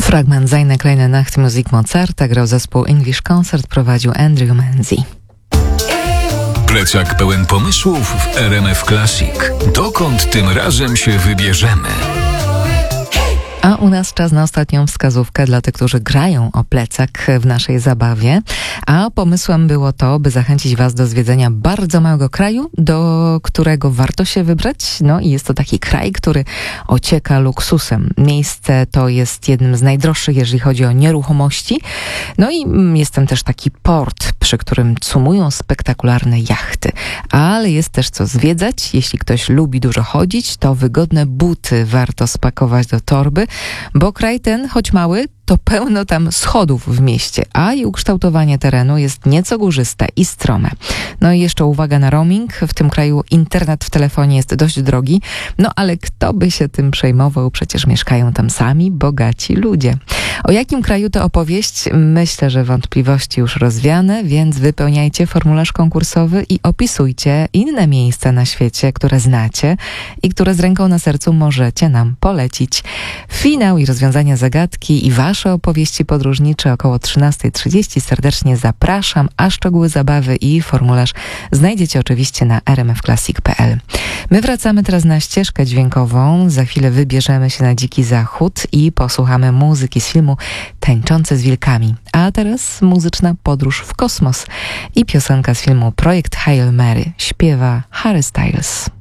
Fragment Seine kleine Nachtmusik Mozarta grał zespół English Concert, prowadził Andrew Manzi. Plecak pełen pomysłów w RMF Classic. Dokąd tym razem się wybierzemy? A u nas czas na ostatnią wskazówkę dla tych, którzy grają o plecak w naszej zabawie. A pomysłem było to, by zachęcić Was do zwiedzenia bardzo małego kraju, do którego warto się wybrać. No i jest to taki kraj, który ocieka luksusem. Miejsce to jest jednym z najdroższych, jeżeli chodzi o nieruchomości. No i jest tam też taki port, przy którym cumują spektakularne jachty. Ale jest też co zwiedzać. Jeśli ktoś lubi dużo chodzić, to wygodne buty warto spakować do torby, bo kraj ten, choć mały, to pełno tam schodów w mieście, a i ukształtowanie terenu jest nieco górzyste i strome. No i jeszcze uwaga na roaming. W tym kraju internet w telefonie jest dość drogi, no ale kto by się tym przejmował? Przecież mieszkają tam sami bogaci ludzie. O jakim kraju to opowieść? Myślę, że wątpliwości już rozwiane, więc wypełniajcie formularz konkursowy i opisujcie inne miejsca na świecie, które znacie i które z ręką na sercu możecie nam polecić. Finał i rozwiązanie zagadki i wasze opowieści podróżnicze około 13:30. Serdecznie zapraszam, a szczegóły zabawy i formularz znajdziecie oczywiście na rmfclassic.pl. My wracamy teraz na ścieżkę dźwiękową. Za chwilę wybierzemy się na Dziki Zachód i posłuchamy muzyki z filmu Tańczące z wilkami. A teraz muzyczna podróż w kosmos i piosenka z filmu Projekt Hail Mary. Śpiewa Harry Styles.